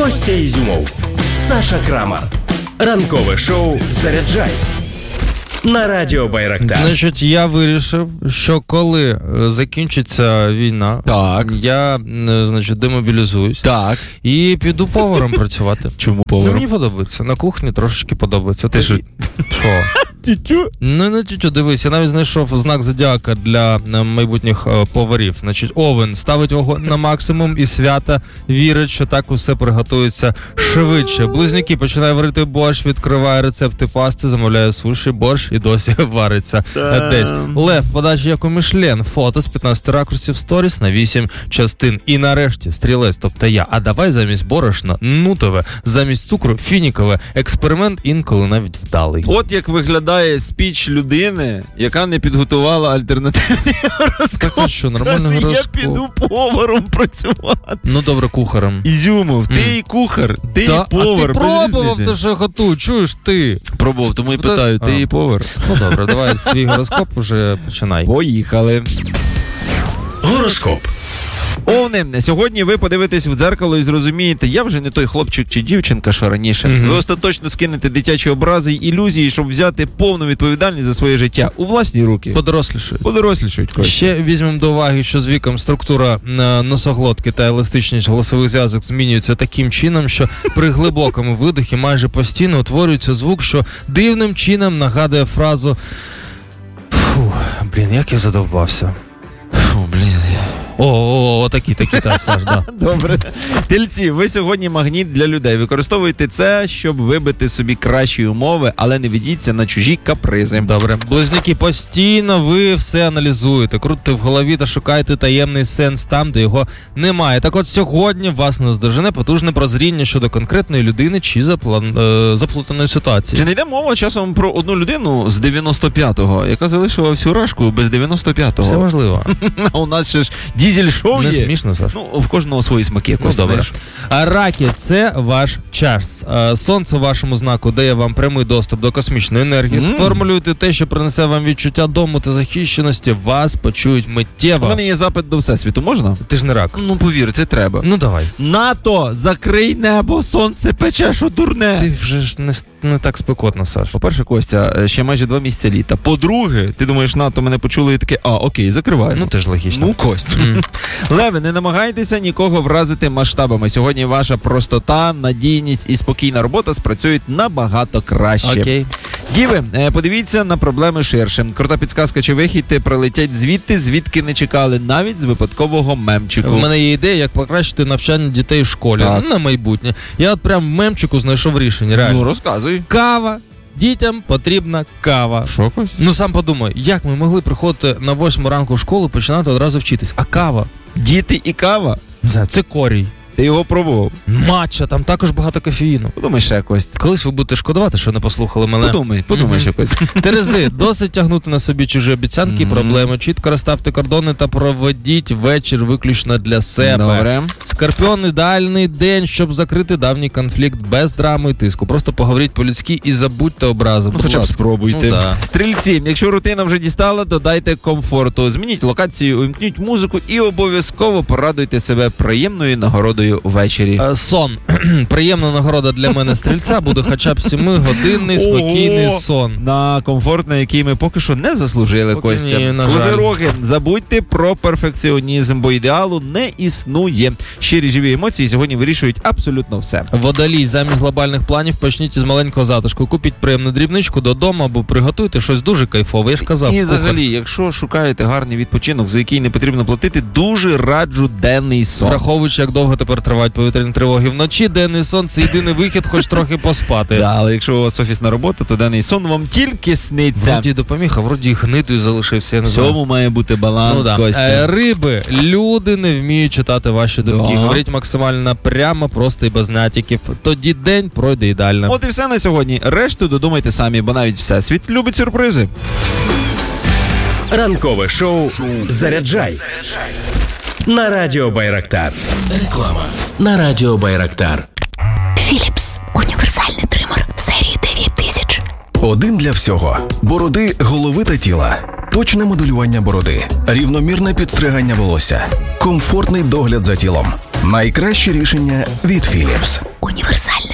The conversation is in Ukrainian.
Костя Ізюмов, Саша Крамар. Ранкове шоу «Заряджай» на Радіо Байрактар. Значить, я вирішив, що коли закінчиться війна, так, я, значить, демобілізуюсь. Так. І піду поваром працювати. Чому поваром? Мені подобається. На кухні трошечки подобається. Ти що? Що? Тютю? Ну, не тютю, дивись, я навіть знайшов знак зодіака для майбутніх поварів. Значить, Овен ставить вогонь на максимум і свята вірить, що так усе приготується швидше. Близнюки починає варити борщ, відкриває рецепти пасти, замовляє суші, борщ і досі вариться десь. Лев, подача як у Мішлен, фото з 15 ракурсів сторіс на 8 частин. І нарешті стрілець, тобто я. А давай замість борошна нутове, замість цукру фінікове. Експеримент інколи навіть вдалий. От як виглядає спіч людини, яка не підготувала альтернативні гороскопи. Що, нормальний гороскоп? Я піду поваром працювати. Ну, добре, кухарем. Ізюмов, ти і кухар, ти і повар. А ти пробував, ти що готуй, чуєш ти? Пробував, тому і питаю, ти і повар. Ну, добре, давай свій гороскоп уже починай. Поїхали. Гороскоп. Овни, сьогодні ви подивитесь в дзеркало і зрозумієте, я вже не той хлопчик чи дівчинка, що раніше. Ви остаточно скинете дитячі образи й ілюзії, щоб взяти повну відповідальність за своє життя у власні руки. Подорослішують. Ще візьмемо до уваги, що з віком структура носоглотки та еластичність голосових зв'язок змінюються таким чином, що при глибокому видихі майже постійно утворюється звук, що дивним чином нагадує фразу «Фу, блін, як я задовбався». Фу, блін. Такі, так, Саш, да. Добре. Тельці, ви сьогодні магніт для людей. Використовуйте це, щоб вибити собі кращі умови, але не ведіться на чужі капризи. Добре. Близнюки, постійно ви все аналізуєте, крутите в голові та шукаєте таємний сенс там, де його немає. Так от сьогодні вас наздожене потужне прозріння щодо конкретної людини чи заплутаної ситуації. Чи не йде мова часом про одну людину з 95-го, яка залишила всю рашку без 95-го? Все можливо. А у нас ще ж дізель-шоу є. Не смішно, Саш. Ну, в кожного свої смаки. Ну, добре. А раки – це ваш час. Сонце в вашому знаку дає вам прямий доступ до космічної енергії. Сформулюйте те, що принесе вам відчуття дому та захищеності. Вас почують миттєво. У мене є запит до Всесвіту. Можна? Ти ж не рак. Ну, повір, це треба. Ну, давай. НАТО, закрий небо, сонце пече, що дурне. Ти вже ж не так спекотно, Саш. По-перше, Костя, ще майже 2 місяці літа. По-друге, ти думаєш, НАТО мене почули і таке, окей, закривай. Ну, ти ж логічно. Ну, Кость. Леви, не намагайтеся нікого вразити масштабами. Сьогодні ваша простота, надійність і спокійна робота спрацюють набагато краще. Окей. Діви, подивіться на проблеми ширше. Крута підсказка чи вихід прилетять звідки не чекали, навіть з випадкового мемчику. У мене є ідея, як покращити навчання дітей в школі. На майбутнє. Я от прям в мемчику знайшов рішення, реально. Ну, розказуй. Кава. Дітям потрібна кава. Що, Кость? Ну, сам подумай, як ми могли приходити на 8 ранку в школу і починати одразу вчитись? А кава? Діти і кава? Не знаю, це корій. Ти його пробував? Матча, там також багато кофеїну. Подумай ще, Кость. Колись ви будете шкодувати, що не послухали мене. Подумай ще, Кость. Терези, досить тягнути на собі чужі обіцянки і проблеми. Чітко розставте кордони та проведіть вечір виключно для себе. Добре. Скорпіон, ідеальний день, щоб закрити давній конфлікт без драми і тиску. Просто поговоріть по-людськи і забудьте образи. Хоча б спробуйте. Ну, да. Стрільці, якщо рутина вже дістала, додайте комфорту. Змініть локацію, увімкніть музику і обов'язково порадуйте себе приємною нагородою ввечері. Сон. Приємна нагорода для мене стрільця буде хоча б 7-годинний спокійний сон. На комфорт, на який ми поки що не заслужили, поки Костя. ні, на жаль. Козироги, забудьте про перфекціонізм, бо ідеалу не існує. Щирі живі емоції сьогодні вирішують абсолютно все. Водолій, замість глобальних планів почніть із маленького затишку. Купіть приємну дрібничку додому або приготуйте щось дуже кайфове. Я ж казав. І взагалі, якщо шукаєте гарний відпочинок, за який не потрібно платити, дуже раджу денний сон. Враховуючи, як довго тепер тривають повітряні тривоги вночі, денний сон – це єдиний вихід, хоч трохи поспати. Да, але якщо у вас офісна робота, то денний сон вам тільки сниться. Вроді допоміг, а вроді гнитою залишився. Я не знаю. Всьому має бути баланс, Ну, Костя. Риби, люди не вміють читати ваші думки. Говоріть максимально прямо, просто і без натяків. Тоді день пройде ідеально. От і все на сьогодні. Решту додумайте самі, бо навіть Всесвіт любить сюрпризи. Ранкове шоу «Заряджай» на Радіо Байрактар. Реклама на Радіо Байрактар. Philips. Універсальний тример серії 9000. Один для всього. Бороди, голови та тіла. Точне моделювання бороди. Рівномірне підстригання волосся. Комфортний догляд за тілом. Найкраще рішення від Philips. Універсальний